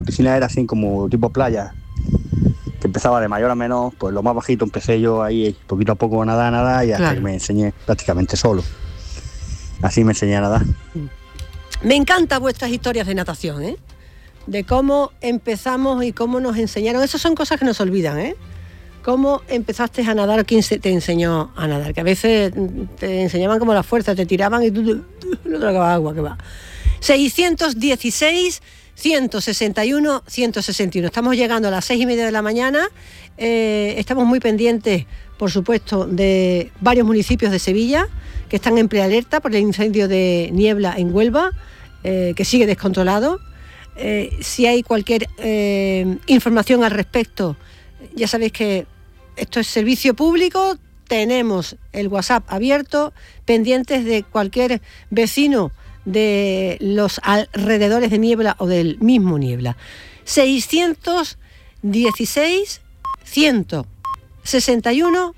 piscina era así como tipo playa, que empezaba de mayor a menor, pues lo más bajito empecé yo ahí poquito a poco a nadar y hasta que me enseñé prácticamente solo. Así me enseñé a nadar. Me encantan vuestras historias de natación, ¿eh? De cómo empezamos y cómo nos enseñaron. Esas son cosas que nos olvidan, ¿eh? ¿Cómo empezaste a nadar o quién te enseñó a nadar? Que a veces te enseñaban como la fuerza, te tiraban y tú no tragabas agua, que va. 616 161 161. Estamos llegando a las 6:30 de la mañana. Estamos muy pendientes, por supuesto, de varios municipios de Sevilla que están en prealerta por el incendio de Niebla en Huelva, que sigue descontrolado. Si hay cualquier información al respecto, ya sabéis que esto es servicio público. Tenemos el WhatsApp abierto, pendientes de cualquier vecino de los alrededores de Niebla o del mismo Niebla. 616 161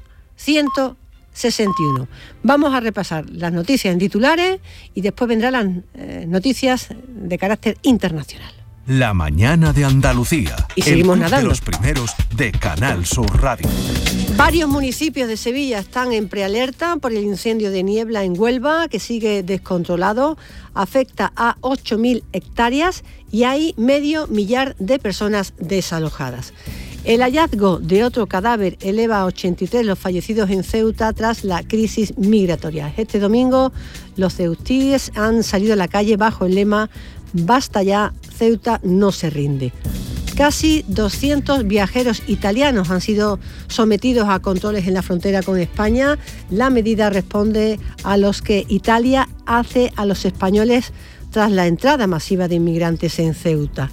161. Vamos a repasar las noticias en titulares y después vendrán las noticias de carácter internacional. La mañana de Andalucía. Y seguimos nadando. De los primeros de Canal Sur Radio. Varios municipios de Sevilla están en prealerta por el incendio de Niebla en Huelva, que sigue descontrolado. Afecta a 8.000 hectáreas y hay 500.000 de personas desalojadas. El hallazgo de otro cadáver eleva a 83 los fallecidos en Ceuta tras la crisis migratoria. Este domingo los ceutíes han salido a la calle bajo el lema «Basta ya, Ceuta no se rinde». Casi 200 viajeros italianos han sido sometidos a controles en la frontera con España. La medida responde a los que Italia hace a los españoles tras la entrada masiva de inmigrantes en Ceuta.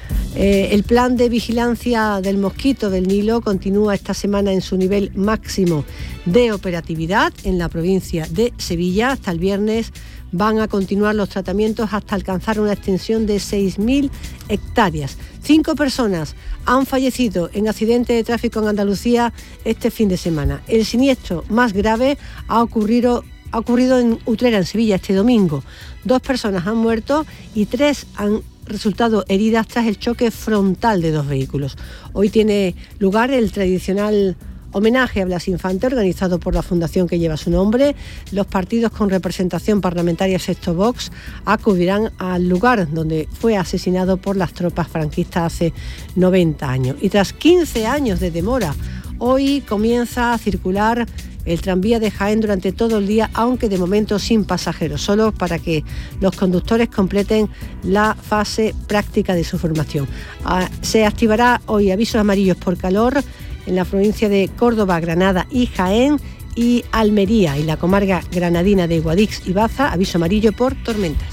El plan de vigilancia del mosquito del Nilo continúa esta semana en su nivel máximo de operatividad en la provincia de Sevilla. Hasta el viernes van a continuar los tratamientos hasta alcanzar una extensión de 6.000 hectáreas. 5 personas han fallecido en accidente de tráfico en Andalucía este fin de semana. El siniestro más grave ha ocurrido en Utrera, en Sevilla, este domingo. 2 personas han muerto y 3 han resultado heridas tras el choque frontal de 2 vehículos. Hoy tiene lugar el tradicional homenaje a Blas Infante, organizado por la fundación que lleva su nombre. Los partidos con representación parlamentaria Sexto Vox acudirán al lugar donde fue asesinado por las tropas franquistas hace 90 años. Y tras 15 años de demora, hoy comienza a circular el tranvía de Jaén durante todo el día, aunque de momento sin pasajeros, solo para que los conductores completen la fase práctica de su formación. Se activará hoy avisos amarillos por calor en la provincia de Córdoba, Granada y Jaén, y Almería y la comarca granadina de Guadix y Baza, aviso amarillo por tormentas.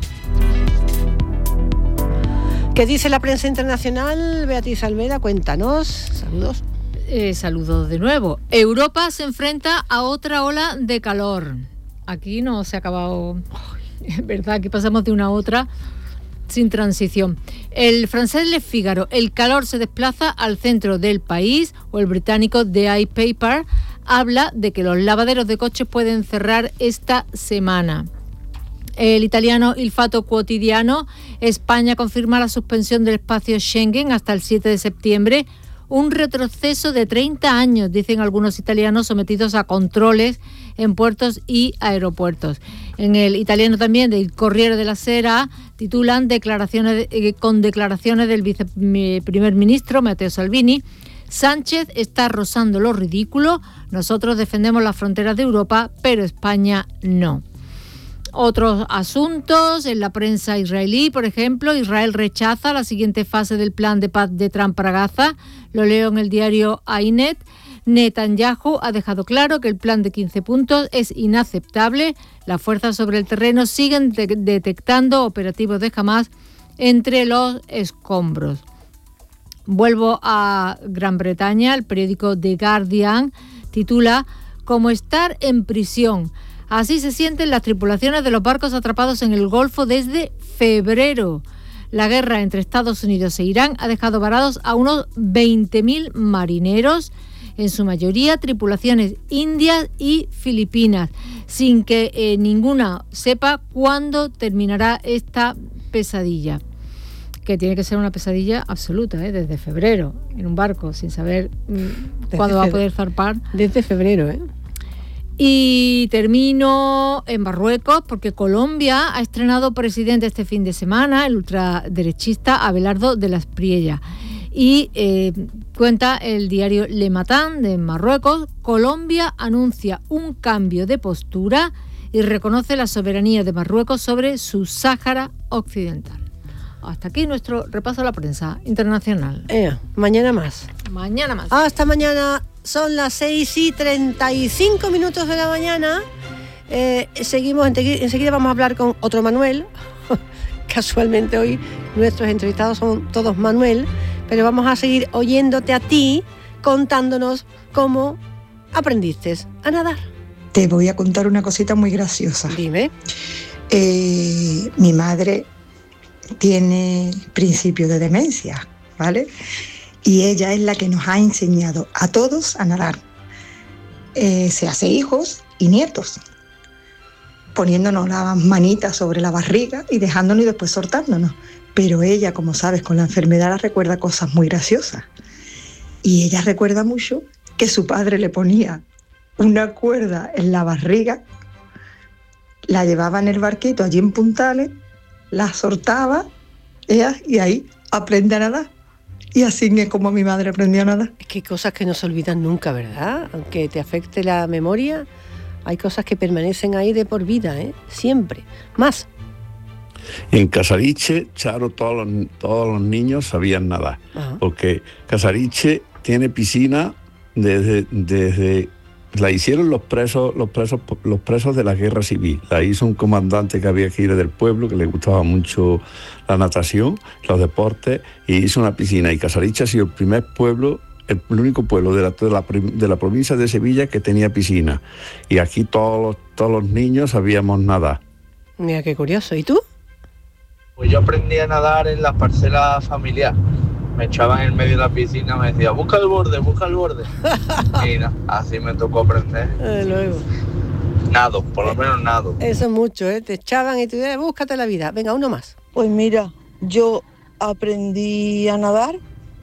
¿Qué dice la prensa internacional? Beatriz Almeda, cuéntanos. Saludos. Saludos de nuevo. Europa se enfrenta a otra ola de calor. Aquí no se ha acabado. Es verdad que pasamos de una a otra sin transición. El francés Le Figaro, el calor se desplaza al centro del país, o el británico The iPaper habla de que los lavaderos de coches pueden cerrar esta semana. El italiano Il Fatto Quotidiano, España confirma la suspensión del espacio Schengen hasta el 7 de septiembre, un retroceso de 30 años, dicen algunos italianos sometidos a controles en puertos y aeropuertos. En el italiano también, del Corriere della Sera, titulan con declaraciones del viceprimer ministro Matteo Salvini: Sánchez está rozando lo ridículo, nosotros defendemos las fronteras de Europa, pero España no. Otros asuntos, en la prensa israelí, por ejemplo, Israel rechaza la siguiente fase del plan de paz de Trump para Gaza. Lo leo en el diario Ynet. Netanyahu ha dejado claro que el plan de 15 puntos es inaceptable. Las fuerzas sobre el terreno siguen detectando operativos de Hamás entre los escombros. Vuelvo a Gran Bretaña. El periódico The Guardian titula «Como estar en prisión». Así se sienten las tripulaciones de los barcos atrapados en el Golfo desde febrero. La guerra entre Estados Unidos e Irán ha dejado varados a unos 20.000 marineros, en su mayoría tripulaciones indias y filipinas, sin que ninguna sepa cuándo terminará esta pesadilla. que tiene que ser una pesadilla absoluta, desde febrero, en un barco, sin saber cuándo va a poder zarpar. Desde febrero, Y termino en Marruecos, porque Colombia ha estrenado presidente este fin de semana, el ultraderechista Abelardo de las Priellas. Y cuenta el diario Le Matin de Marruecos: Colombia anuncia un cambio de postura y reconoce la soberanía de Marruecos sobre su Sáhara Occidental. Hasta aquí nuestro repaso a la prensa internacional. Mañana más. Mañana más. Hasta mañana. Son las 6:35 de la mañana. Seguimos, enseguida vamos a hablar con otro Manuel. Casualmente hoy nuestros entrevistados son todos Manuel, pero vamos a seguir oyéndote a ti, contándonos cómo aprendiste a nadar. Te voy a contar una cosita muy graciosa. Dime. Mi madre tiene principio de demencia, ¿vale? Y ella es la que nos ha enseñado a todos a nadar. Se hace hijos y nietos, poniéndonos las manitas sobre la barriga y dejándonos y después soltándonos. Pero ella, como sabes, con la enfermedad recuerda cosas muy graciosas. Y ella recuerda mucho que su padre le ponía una cuerda en la barriga, la llevaba en el barquito allí en Puntales, la soltaba y ahí aprende a nadar. Y así es como mi madre aprendió a nadar. Es que hay cosas que no se olvidan nunca, ¿verdad? Aunque te afecte la memoria, hay cosas que permanecen ahí de por vida, siempre. Más. En Casariche, Charo, todos los niños sabían nadar. Ajá. Porque Casariche tiene piscina desde la hicieron los presos de la guerra civil. La hizo un comandante que había que ir del pueblo, que le gustaba mucho la natación, los deportes, y hizo una piscina. Y Casariche ha sido el primer pueblo, el único pueblo de la provincia de Sevilla que tenía piscina. Y aquí todos los niños sabíamos nadar. Mira qué curioso. ¿Y tú? Pues yo aprendí a nadar en la parcela familiar. Me echaban en el medio de la piscina, me decía, busca el borde. Y así me tocó aprender. Luego. Nado, por lo menos nado. Eso es mucho, te echaban y tú dices, búscate la vida. Venga, uno más. Pues mira, yo aprendí a nadar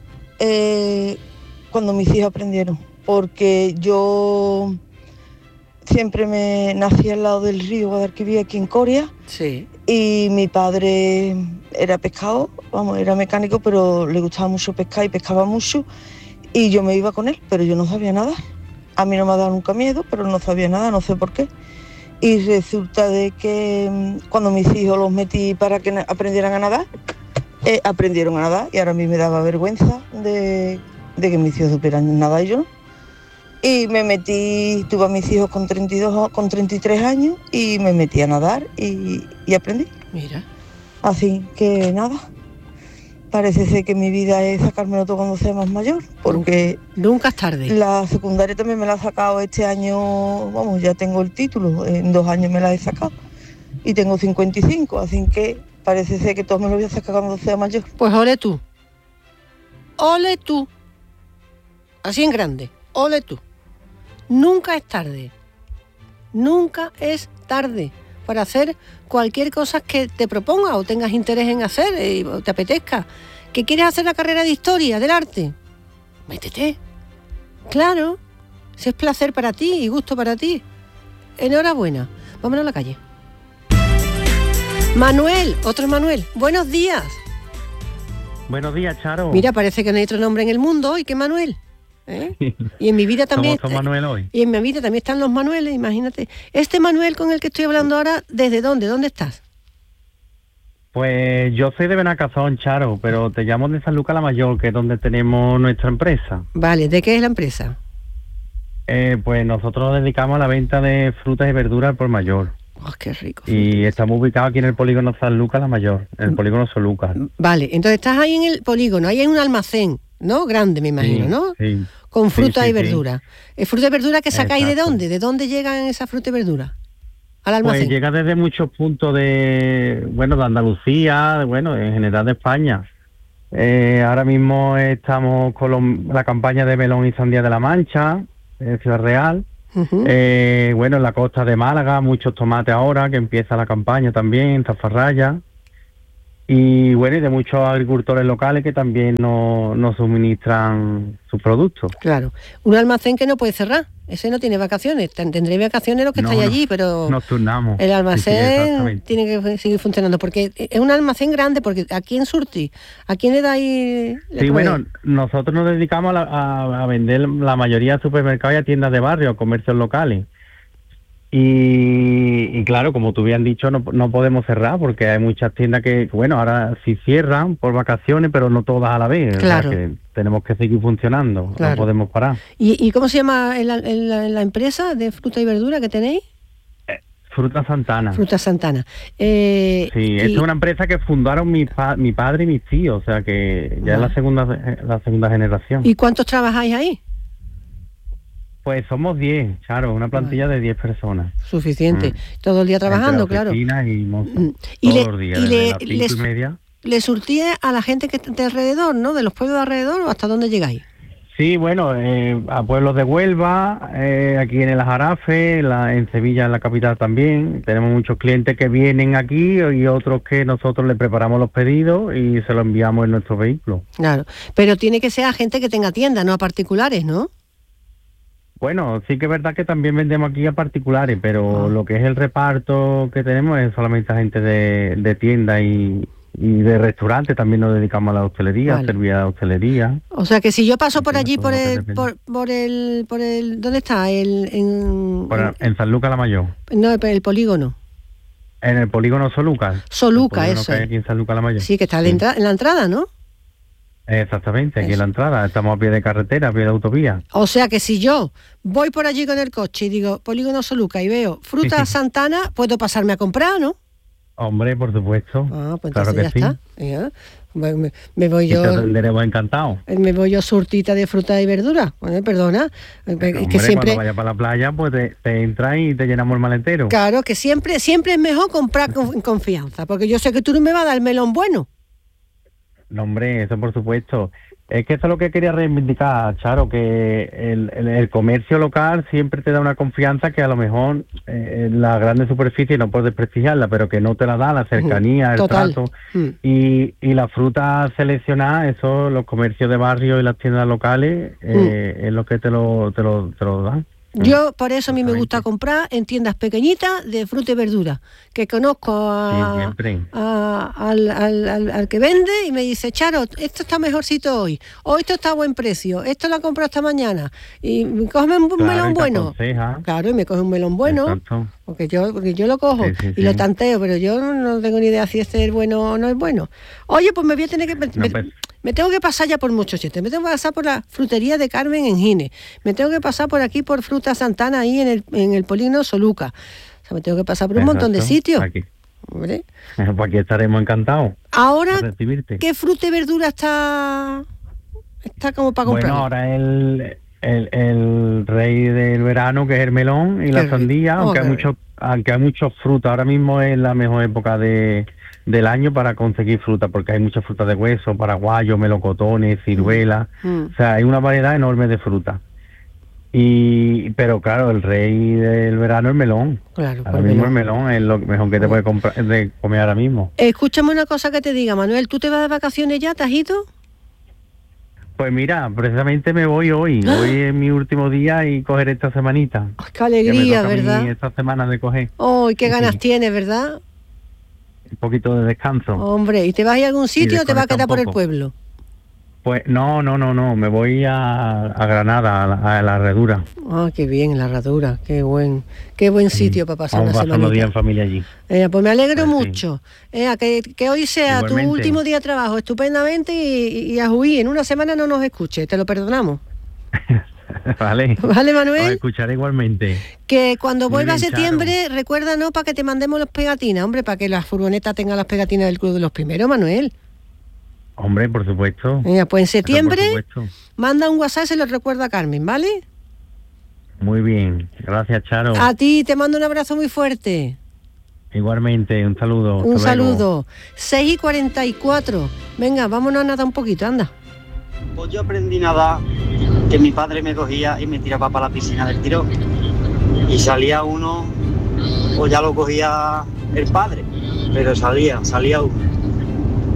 cuando mis hijos aprendieron, porque yo siempre me nací al lado del río Guadalquivir, aquí en Coria. Sí. Y mi padre era pescador, era mecánico, pero le gustaba mucho pescar y pescaba mucho. Y yo me iba con él, pero yo no sabía nadar. A mí no me ha dado nunca miedo, pero no sabía nada, no sé por qué. Y resulta de que cuando mis hijos los metí para que aprendieran a nadar, aprendieron a nadar, y ahora a mí me daba vergüenza de que mis hijos supieran nadar y yo no. Y me metí, tuve a mis hijos con 33 años y me metí a nadar y aprendí. Mira. Así que nada, parece ser que mi vida es sacármelo todo cuando sea más mayor, porque nunca es tarde. La secundaria también me la he sacado este año, ya tengo el título, en 2 años me la he sacado y tengo 55, así que parece ser que todo me lo voy a sacar cuando sea mayor. Pues ole tú, así en grande, ole tú. Nunca es tarde para hacer cualquier cosa que te proponga o tengas interés en hacer o te apetezca. ¿Que quieres hacer la carrera de historia, del arte? Métete. Claro, si es placer para ti y gusto para ti. Enhorabuena. Vámonos a la calle. Manuel, otro Manuel. Buenos días. Buenos días, Charo. Mira, parece que no hay otro nombre en el mundo hoy que Manuel. Y en mi vida también Manuel hoy. Y en mi vida también están los Manueles, imagínate. Este Manuel con el que estoy hablando ahora, ¿desde dónde? ¿Dónde estás? Pues yo soy de Benacazón, Charo, pero te llamo de San Lucas la Mayor, que es donde tenemos nuestra empresa. Vale, ¿de qué es la empresa? Pues nosotros nos dedicamos a la venta de frutas y verduras por mayor. Oh, qué rico. Y estamos ubicados aquí en el polígono San Lucas la Mayor, en el polígono San Lucas. Vale, entonces estás ahí en el polígono, ahí hay un almacén, ¿no? Grande, me imagino, sí, ¿no? Sí. Con fruta y verdura. Sí. ¿Fruta y verdura que sacáis? Exacto. ¿De dónde? ¿De dónde llegan esas frutas y verduras? Al almacén. Pues llega desde muchos puntos de Andalucía, en general de España. Ahora mismo estamos con la campaña de melón y sandía de la Mancha, en Ciudad Real. Uh-huh. En la costa de Málaga, muchos tomates ahora, que empieza la campaña también, en Zafarraya. y bueno, y de muchos agricultores locales que también nos suministran sus productos. Claro, un almacén que no puede cerrar, ese no tiene vacaciones, tendréis vacaciones los que estáis allí, pero nos turnamos. El almacén tiene que seguir funcionando, porque es un almacén grande, porque aquí en Surti, ¿a quién le dais? Bueno, nosotros nos dedicamos a vender la mayoría de supermercados y a tiendas de barrio, a comercios locales. Y claro, como tú bien dicho, no podemos cerrar porque hay muchas tiendas que, bueno, ahora sí cierran por vacaciones, pero no todas a la vez. Claro. O sea que tenemos que seguir funcionando, claro. No podemos parar. ¿Y cómo se llama la empresa de fruta y verdura que tenéis? Fruta Santana. Fruta Santana. Sí, esta es una empresa que fundaron mi padre y mis tíos, o sea que ya es la segunda generación. ¿Y cuántos trabajáis ahí? Pues somos 10, claro, una plantilla de 10 personas. Suficiente. Todo el día trabajando, claro. Y todos los días, desde las 5:30. ¿Le surtí a la gente que está de alrededor, no? ¿De los pueblos de alrededor o hasta dónde llegáis? Sí, bueno, a pueblos de Huelva, aquí en el Jarafe, en Sevilla, en la capital también. Tenemos muchos clientes que vienen aquí y otros que nosotros les preparamos los pedidos y se los enviamos en nuestro vehículo. Claro, pero tiene que ser a gente que tenga tienda, no a particulares, ¿no? Bueno, sí que es verdad que también vendemos aquí a particulares, pero lo que es el reparto que tenemos es solamente a gente de tienda y de restaurante. También nos dedicamos a la hostelería, a servir a la hostelería. O sea que si yo paso por allí, por el ¿dónde está? En Sanlúcar la Mayor. No, el polígono. En el polígono Soluca. Soluca, eso. Que hay aquí en Sanlúcar la Mayor. Sí, que está en la entrada, ¿no? Exactamente, aquí en la entrada, estamos a pie de carretera, a pie de autovía. O sea que si yo voy por allí con el coche y digo Polígono Soluca y veo Fruta Santana, puedo pasarme a comprar, ¿no? Hombre, por supuesto. Pues claro que ya sí. Está. Ya. Me voy yo. Y te atenderemos encantado. Me voy yo surtita de fruta y verdura. Bueno, perdona. Hombre, que siempre, cuando vayas para la playa, pues te entras y te llenamos el maletero. Claro, que siempre es mejor comprar en confianza, porque yo sé que tú no me vas a dar el melón bueno. No, hombre, eso por supuesto. Es que eso es lo que quería reivindicar, Charo, que el comercio local siempre te da una confianza que a lo mejor la grande superficie no puedes desprestigiarla, pero que no te la da la cercanía, el trato. Y la fruta seleccionada, eso, los comercios de barrio y las tiendas locales, es lo que te lo dan. Yo, por eso a mí me gusta comprar en tiendas pequeñitas de fruta y verdura, que conozco al que vende y me dice, Charo, esto está mejorcito hoy, o esto está a buen precio, esto lo compro esta mañana, y cógeme un melón bueno. Claro, y me coge un melón bueno. Exacto. Porque yo lo cojo y lo tanteo, pero yo no tengo ni idea si este es bueno o no es bueno. Oye, pues me voy a tener que... Me tengo que pasar ya por muchos sitios. Me tengo que pasar por la frutería de Carmen en Gine. Me tengo que pasar por aquí por Fruta Santana, ahí en el polígono Soluca. O sea, me tengo que pasar por un montón de sitios. Aquí. Pues aquí estaremos encantados. Ahora, ¿qué fruta y verdura está como para comprar? Bueno, ahora el rey del verano, que es el melón y la sandía, aunque hay muchos frutas. Ahora mismo es la mejor época del año para conseguir fruta, porque hay muchas frutas de hueso, paraguayos, melocotones, ciruelas. O sea, hay una variedad enorme de fruta. Pero claro, el rey del verano es el melón. Claro, ahora mismo el melón es lo mejor que te puedes comer ahora mismo. Escúchame una cosa que te diga, Manuel, ¿tú te vas de vacaciones ya? ¿Te has ido? Pues mira, precisamente me voy hoy. Hoy es mi último día y cogeré esta semanita. ¡Qué alegría, verdad! Esta semana de coger. ¡Oh, qué ganas tienes, verdad! Un poquito de descanso. Hombre, ¿y te vas a ir a algún sitio o te vas a quedar por el pueblo? Pues no, me voy a Granada, a la Herradura. Ah, qué bien, la Herradura, qué buen sitio para pasar una semanita. Vamos a días en familia allí. Pues me alegro mucho. Que hoy sea igualmente tu último día de trabajo estupendamente y a huir. En una semana no nos escuches, te lo perdonamos. Vale, Manuel. Os escucharé igualmente. Que cuando vuelva a septiembre, recuérdanos para que te mandemos las pegatinas, hombre, para que la furgoneta tenga las pegatinas del Club de los Primeros, Manuel. Hombre, por supuesto. Pues en septiembre manda un WhatsApp y se lo recuerda a Carmen, ¿vale? Muy bien, gracias, Charo. A ti te mando un abrazo muy fuerte. Igualmente, un saludo. Un saludo. 6:44. Venga, vámonos a nadar un poquito, anda. Pues yo aprendí a nadar, que mi padre me cogía y me tiraba para la piscina del tirón. Y salía uno, o ya lo cogía el padre, pero salía uno.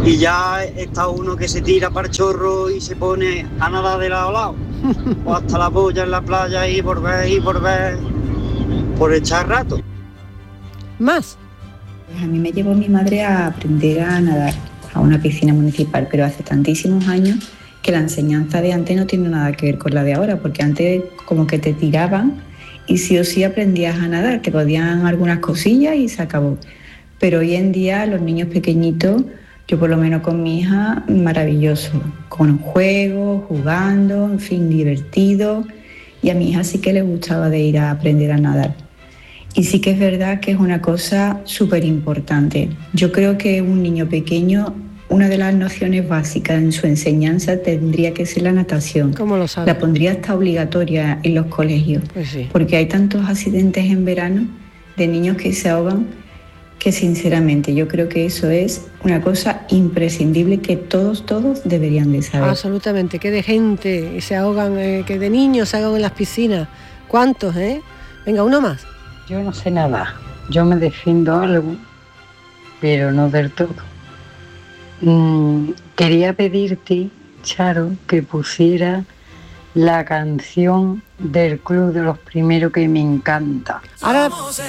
y ya está uno que se tira para el chorro y se pone a nadar de lado a lado, o hasta la polla en la playa y volver, por echar rato. Más. Pues a mí me llevó mi madre a aprender a nadar a una piscina municipal, pero hace tantísimos años que la enseñanza de antes no tiene nada que ver con la de ahora, porque antes como que te tiraban y sí o sí aprendías a nadar, te podían algunas cosillas y se acabó. Pero hoy en día los niños pequeñitos, yo por lo menos con mi hija, maravilloso, con juegos, jugando, en fin, divertido, y a mi hija sí que le gustaba de ir a aprender a nadar. Y sí que es verdad que es una cosa súper importante. Yo creo que un niño pequeño, una de las nociones básicas en su enseñanza tendría que ser la natación. ¿Cómo lo sabe? La pondría hasta obligatoria en los colegios. Pues sí. Porque hay tantos accidentes en verano de niños que se ahogan que sinceramente yo creo que eso es una cosa imprescindible que todos deberían de saber. Absolutamente, que de gente se ahogan, que de niños se ahogan en las piscinas. ¿Cuántos, Venga, uno más. Yo no sé nadar, yo me defiendo algo, pero no del todo. Quería pedirte, Charo, que pusiera la canción del Club de los Primeros, que me encanta. Ahora